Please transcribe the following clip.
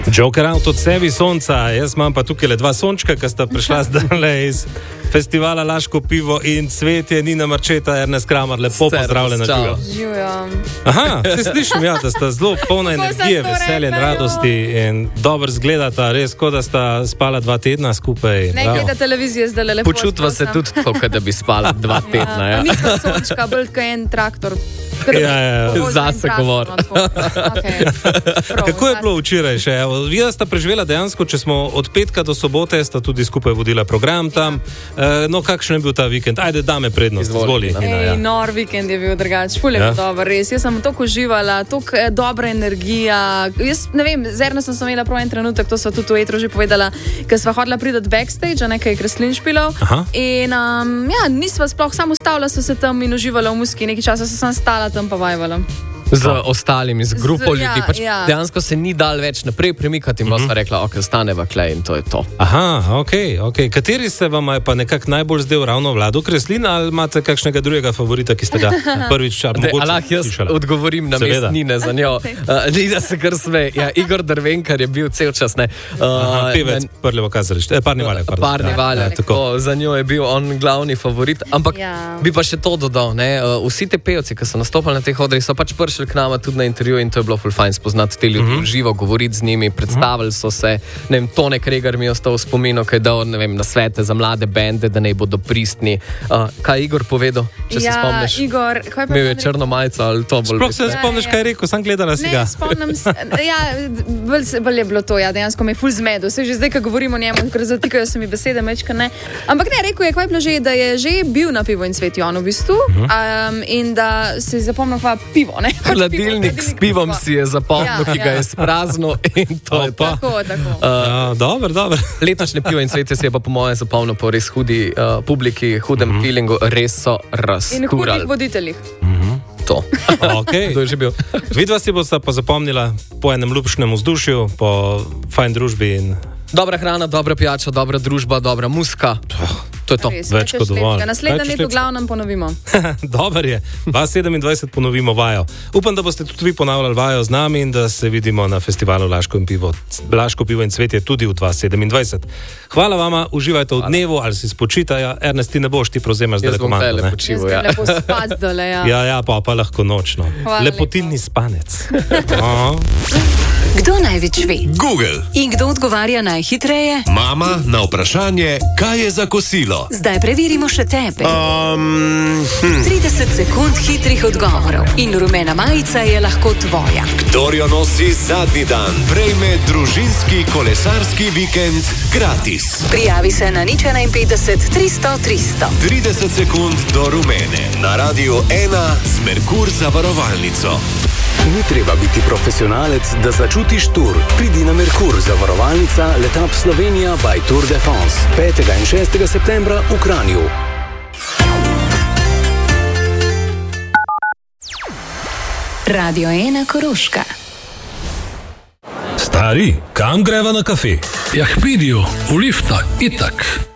Joker out od sebi sonca, jaz imam pa tukaj le dva sončka, ki sta prišla zdaj iz festivala Laško pivo in cvetje, Nina Marčeta, Ernest Kramar, lepo pozdravljena. Aha, se slišim, ja, da sta zelo polna energije, veselja in radosti in dobro zgledata, res, kot da sta spala 2 tedna skupaj. Ne gleda televizije, zdaj lepo. Počutva se tudi tako, da bi spala 2 tedna. Ja. Nismo sončka, bolj kot en traktor. Zase govor. Kako je bilo včeraj še? Vi sta preživela dejansko, če smo od petka do sobote, sta tudi skupaj vodila program tam. No, kakšen je bil ta vikend? Ajde, dame prednost, izvoli. Nor vikend je bil drugač, ful je bil dober, res. Jaz sem toliko uživala, toliko dobra energija. Jaz ne vem, z Ernestom sem imela prav en trenutek, to sva tudi v etru že povedala, ker sva hodila priti backstage, a nekaj kreslin špilov. In ja, nisva sploh, samo stavila so se tam in uživala v muziki, nekaj časa sem stala tam pa vajvala. Z ostalimi, z grupo ljudi. Pač dejansko se ni dal več naprej premikati in sva rekla, ok, staneva klej in to je to. Aha, ok. Kateri se vam je pa nekako najbolj zdel ravno Vlado Kreslin ali imate kakšnega drugega favorita, ki ste ga prvič mogoče jaz slišala? Odgovorim na mest Nine za njo. Ni da se kar sme. Ja, Igor Drvenkar je bil cel čas, ne. Pevec Prljevo kazalište. Parni Valjak. Za njo je bil on glavni favorit. Ampak bi pa še to dodal, ne. Vsi te pevci, ki so nastopali na teh odrih, so pač prišli k nama tudi na intervju in to je bilo ful fajn spoznati te ljudi živo, govoriti z njimi, predstavili so se, ne vem, Tone Kregar mi je ostal v spominu, kaj je dal, ne vem, na svete za mlade bende, da ne bodo pristni. Kaj je Igor povedal, če se spomniš? Igor, kaj pa imel je črno majico ali to bolj? Sploh se spomniš, kaj je rekel, sam gledala si ga. Ne, spomnim se, ja, bolj je bilo to, ja, dejansko me je ful zmedel, se že zdaj, ko govorimo o njemu, ker zatikajo se mi besede, mečka ne. Ampak ne, rekel je, kaj je bilo že, da je že bil na Pivo in cvetje on v bistvu, in da se je zapomnil pa pivo, ne? Hladilnik s pivom si je zapomnil, ki ga je sprazno in to je pa. Tako. Dobro. Letošnje Pivo in cvetje si je pa po mojem zapomnil po res hudi publiki, hudem feelingu, res so razturali. In hudih voditeljih. To. Okay. To je že bil. Vidva si bosta pa zapomnila po enem ljubšnem vzdušju, po fajn družbi in... Dobra hrana, dobra pijača, dobra družba, dobra muzika. To je to. Več kot dovolj. Naslednje leto glavnem ponovimo. Dobar je. 2027 ponovimo vajo. Upam, da boste tudi vi ponavljali vajo z nami in da se vidimo na festivalu Laško pivo in cvetje tudi v 2027. Hvala vama, uživajte v dnevu ali si spočitajo. Ernest, ti ne boš, ti prevzemaš zdaj komando. Jaz bom tele počival, ja. Lepo spat dole, ja. Ja, pa lahko nočno. Lepotilni spanec. Kdo največ ve? Google. In kdo odgovarja najhitreje? Mama na vprašanje, kaj je za kosilo. Zdaj preverimo še tebe. 30 sekund hitrih odgovorov in rumena majica je lahko tvoja. Kdor jo nosi zadnji dan, prejme družinski kolesarski vikend gratis. Prijavi se na 051 300 300. 30 sekund do rumene. Na Radiu 1 z Merkur zavarovalnico. Ni treba biti profesionalec, da začutiš tur. Pridi na Merkur, zavarovalnica Letap Slovenija by Tour de France. 5. in 6. septembra v Kranju. Radio 1 Koroška. Stari, kam greva na kafe? Ja, k Pidiju, v lifta, itak.